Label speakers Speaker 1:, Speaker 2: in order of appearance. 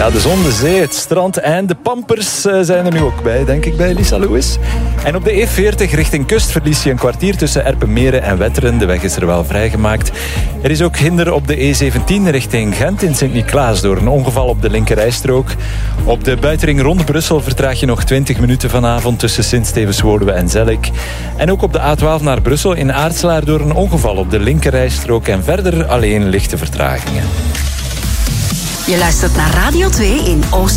Speaker 1: Ja, de zon, de zee, het strand en de pampers zijn er nu ook bij, denk ik, bij Lisa Lewis. En op de E40 richting kust verlies je een kwartier tussen Erpenmeren en Wetteren. De weg is er wel vrijgemaakt. Er is ook hinder op de E17 richting Gent in Sint-Niklaas door een ongeval op de linkerrijstrook. Op de buitenring rond Brussel vertraag je nog 20 minuten vanavond tussen Sint-Stevens-Woluwe en Zellik. En ook op de A12 naar Brussel in Aartslaar door een ongeval op de linkerrijstrook en verder alleen lichte vertragingen.
Speaker 2: Je luistert naar Radio 2 in Oost.